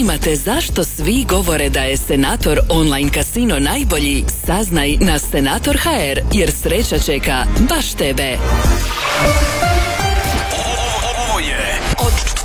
zanimate zašto svi govore da je Senator online kasino najbolji? Saznaj na Senator HR, jer sreća čeka baš tebe.